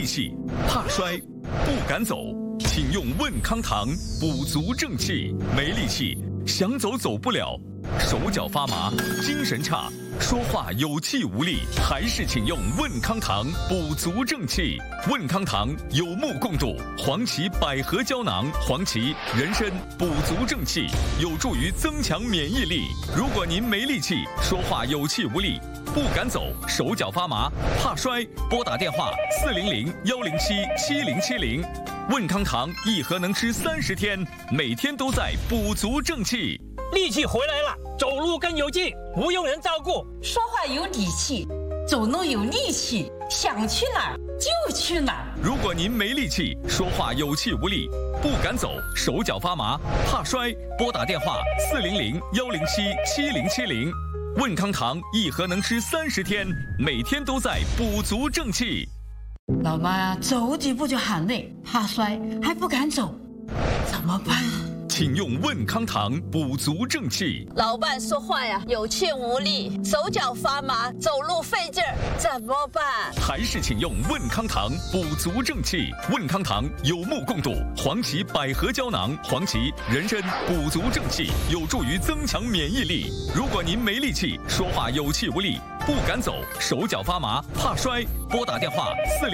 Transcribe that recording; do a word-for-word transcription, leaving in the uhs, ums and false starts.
力气、怕摔、不敢走，请用问康堂补足正气。没力气，想走走不了，手脚发麻，精神差，说话有气无力，还是请用问康堂补足正气。问康堂有目共睹，黄芪百合胶囊，黄芪、人参补足正气，有助于增强免疫力。如果您没力气，说话有气无力，不敢走，手脚发麻，怕摔，拨打电话四零零幺零七七零七零。问康堂一盒能吃三十天，每天都在补足正气。 力气回来了，走路更有劲，不用人照顾， 说话有底气，走路有力气，想去哪儿就去哪儿。 如果您没力气，说话有气无力，不敢走，手脚发麻，怕摔，拨打电话四零零幺零七七零七零。问康堂一盒能吃三十天，每天都在补足正气。 老妈呀，走几步就喊累，怕摔还不敢走，怎么办？ 请用问康堂补足正气。 老伴说话呀有气无力，手脚发麻，走路费劲儿，怎么办？ 还是请用问康堂补足正气。问康堂有目共睹，黄芪百合胶囊，黄芪、人参补足正气，有助于增强免疫力。如果您没力气，说话有气无力，不敢走，手脚发麻，怕摔，拨打电话四零。